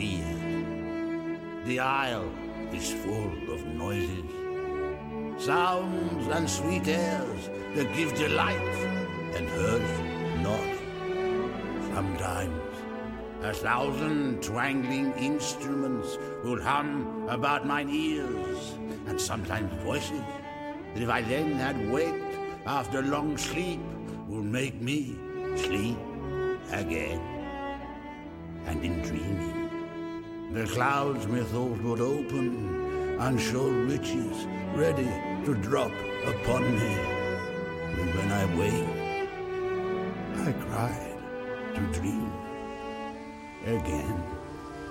fear. The isle is full of noises, sounds and sweet airs that give delight and hurt not. Sometimes 1,000 twangling instruments will hum about mine ears, and sometimes voices that if I then had waked after long sleep will make me sleep again. And in dreaming, the clouds methought would open and show riches ready to drop upon me. And when I waked, I cried to dream again.